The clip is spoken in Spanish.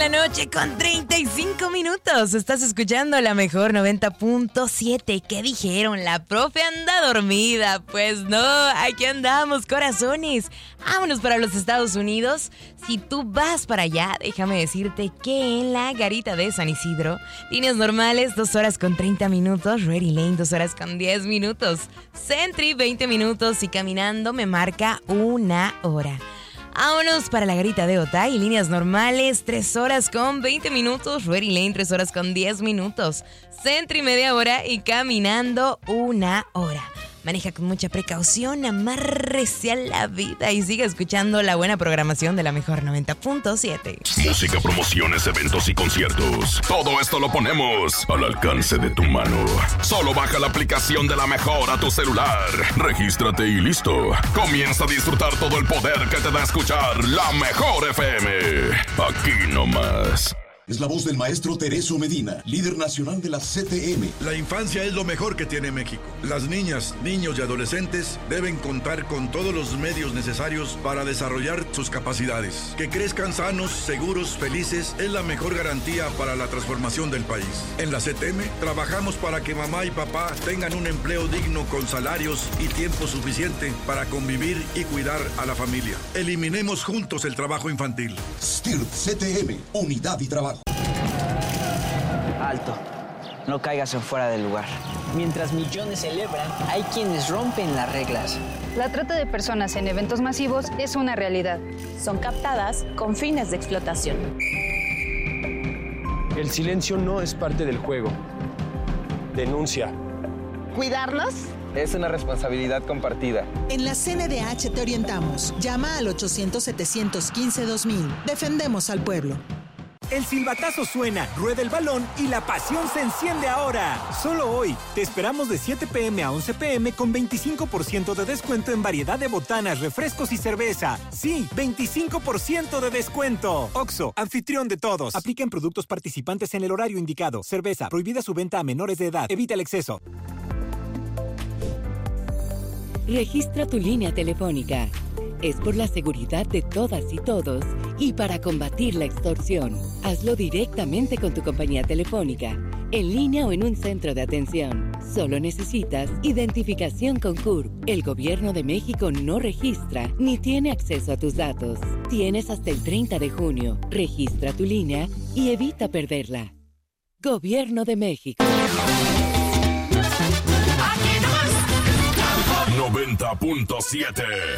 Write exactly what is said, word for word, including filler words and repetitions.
la noche con treinta y cinco minutos. Estás escuchando la mejor noventa punto siete. ¿Qué dijeron? La profe anda dormida. Pues no, aquí andamos, corazones. Vámonos para los Estados Unidos. Si tú vas para allá, déjame decirte que en la garita de San Isidro, líneas normales, dos horas con treinta minutos. Ready Lane, dos horas con diez minutos. Sentry, veinte minutos. Y caminando me marca una hora. Vámonos para la garita de Otay, líneas normales, tres horas con veinte minutos. Ready Lane, tres horas con diez minutos. Sentry, media hora y caminando una hora. Maneja con mucha precaución, amárrese a la vida y siga escuchando la buena programación de la mejor noventa punto siete. Música, promociones, eventos y conciertos. Todo esto lo ponemos al alcance de tu mano. Solo baja la aplicación de La Mejor a tu celular. Regístrate y listo. Comienza a disfrutar todo el poder que te da escuchar La Mejor F M. Aquí nomás. Es la voz del maestro Tereso Medina, líder nacional de la C T M. La infancia es lo mejor que tiene México. Las niñas, niños y adolescentes deben contar con todos los medios necesarios para desarrollar sus capacidades. Que crezcan sanos, seguros, felices es la mejor garantía para la transformación del país. En la C T M trabajamos para que mamá y papá tengan un empleo digno con salarios y tiempo suficiente para convivir y cuidar a la familia. Eliminemos juntos el trabajo infantil. S T I R T C T M, unidad y trabajo. Alto, no caigas en fuera del lugar. Mientras millones celebran, hay quienes rompen las reglas. La trata de personas en eventos masivos es una realidad. Son captadas con fines de explotación. El silencio no es parte del juego. Denuncia. ¿Cuidarlos? Es una responsabilidad compartida. En la C N D H te orientamos. Llama al ochocientos, setecientos quince, dos mil. Defendemos al pueblo. El silbatazo suena, rueda el balón y la pasión se enciende ahora. Solo hoy, te esperamos de siete pm a once pm con veinticinco por ciento de descuento en variedad de botanas, refrescos y cerveza. Sí, veinticinco por ciento de descuento. Oxxo, anfitrión de todos. Aplica en productos participantes en el horario indicado. Cerveza, prohibida su venta a menores de edad. Evita el exceso. Registra tu línea telefónica. Es por la seguridad de todas y todos y para combatir la extorsión. Hazlo directamente con tu compañía telefónica, en línea o en un centro de atención. Solo necesitas identificación con C U R P. El Gobierno de México no registra ni tiene acceso a tus datos. Tienes hasta el treinta de junio. Registra tu línea y evita perderla. Gobierno de México. noventa punto siete